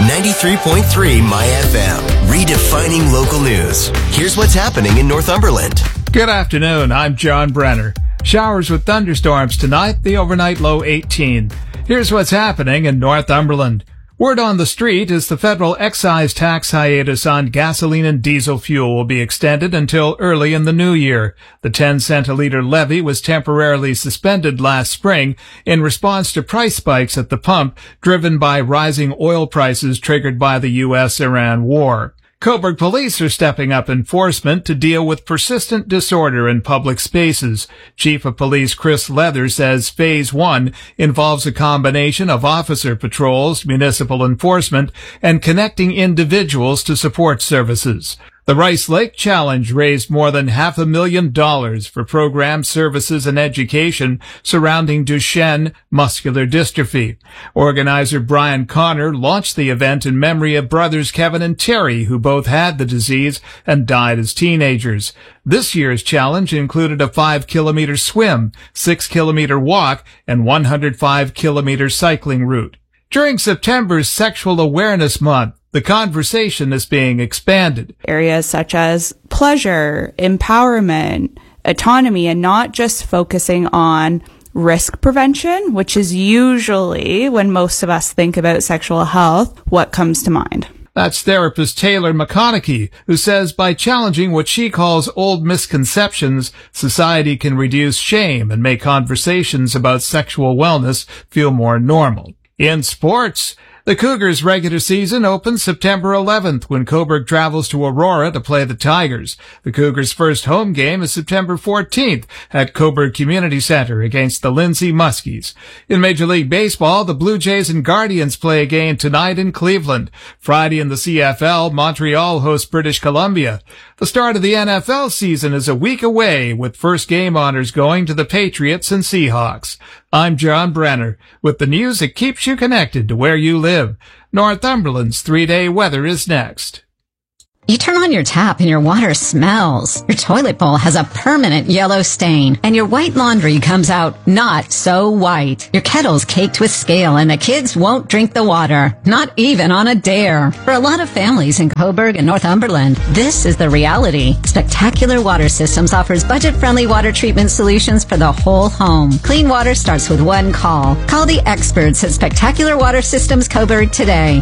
93.3 My FM, redefining local news. Here's what's happening in Northumberland. Good afternoon, I'm John Brenner. Showers with thunderstorms tonight, the overnight low 18. Here's what's happening in Northumberland. Word on the street is the federal excise tax hiatus on gasoline and diesel fuel will be extended until early in the new year. The 10-cent a litre levy was temporarily suspended last spring in response to price spikes at the pump driven by rising oil prices triggered by the U.S.-Iran war. Cobourg police are stepping up enforcement to deal with persistent disorder in public spaces. Chief of Police Chris Leather says Phase 1 involves a combination of officer patrols, municipal enforcement, and connecting individuals to support services. The Rice Lake Challenge raised more than $500,000 for programs, services, and education surrounding Duchenne muscular dystrophy. Organizer Brian Connor launched the event in memory of brothers Kevin and Terry, who both had the disease and died as teenagers. This year's challenge included a 5-kilometer swim, 6-kilometer walk, and 105-kilometer cycling route. During September's Sexual Awareness Month, the conversation is being expanded. Areas such as pleasure, empowerment, autonomy, and not just focusing on risk prevention, which is usually, when most of us think about sexual health, what comes to mind. That's therapist Taylor McConaughey, who says by challenging what she calls old misconceptions, society can reduce shame and make conversations about sexual wellness feel more normal. In sports, the Cougars' regular season opens September 11th when Cobourg travels to Aurora to play the Tigers. The Cougars' first home game is September 14th at Cobourg Community Center against the Lindsay Muskies. In Major League Baseball, the Blue Jays and Guardians play a game tonight in Cleveland. Friday in the CFL, Montreal hosts British Columbia. The start of the NFL season is a week away, with first game honors going to the Patriots and Seahawks. I'm John Brenner with the news that keeps you connected to where you live. Northumberland's 3-day weather is next. You turn on your tap and your water smells. Your toilet bowl has a permanent yellow stain, and your white laundry comes out not so white. Your kettle's caked with scale, and the kids won't drink the water, not even on a dare. For a lot of families in Cobourg and Northumberland, this is the reality. Spectacular Water Systems offers budget-friendly water treatment solutions for the whole home. Clean water starts with one call. Call the experts at Spectacular Water Systems Cobourg today,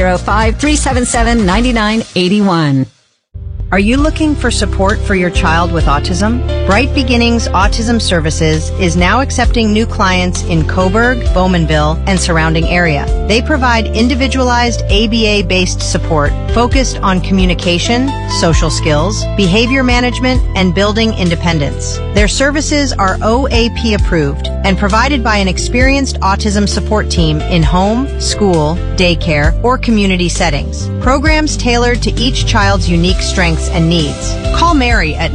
905-377-9981. Are you looking for support for your child with autism? Bright Beginnings Autism Services is now accepting new clients in Cobourg, Bowmanville, and surrounding area. They provide individualized ABA-based support focused on communication, social skills, behavior management, and building independence. Their services are OAP approved and provided by an experienced autism support team in home, school, daycare, or community settings. Programs tailored to each child's unique strengths and needs. Call Mary at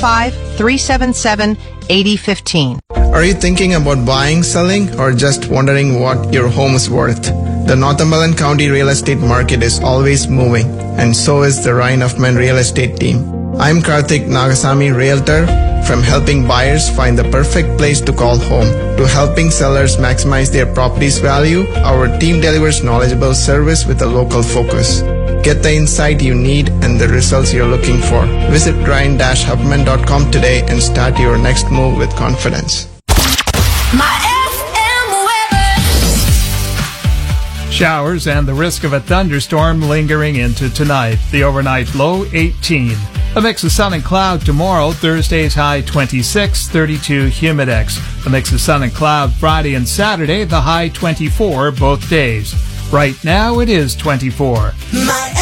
905-377-8015. Are you thinking about buying, selling, or just wondering what your home is worth? The Northumberland County real estate market is always moving, and so is the Ryan Huffman real estate team. I'm Karthik Nagasamy, Realtor, from helping buyers find the perfect place to call home to helping sellers maximize their property's value. Our team delivers knowledgeable service with a local focus. Get the insight you need and the results you're looking for. Visit ryan-huffman.com today and start your next move with confidence. Showers and the risk of a thunderstorm lingering into tonight. The overnight low 18. A mix of sun and cloud tomorrow. Thursday's high 26, 32 humidex. A mix of sun and cloud Friday and Saturday. The high 24 both days. Right now it is 24.